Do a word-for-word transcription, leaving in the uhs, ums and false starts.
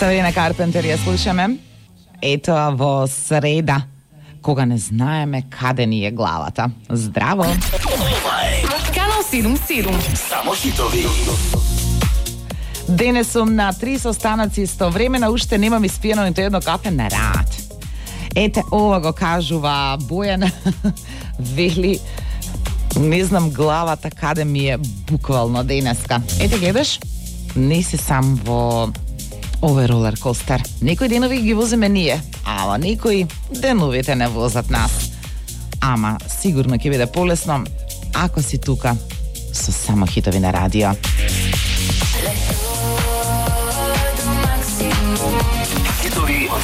Sabrina Carpenter ја слушаме. Ето во среда, кога не знаеме каде ни е главата. Здраво! Канал седум седум. Само хитови. Денес сум на три состанаци истовремено, уште немам испиено нито едно кафе на рад. Ете, ова го кажува Бојан. Вели, не знам главата каде ми е буквално денеска. Ете, гледаш, не си сам во овој ролер костер. Некои денови ги возиме ние, ама некои деновите не возат нас. Ама сигурно ќе биде полесно ако си тука со само хитови на радио.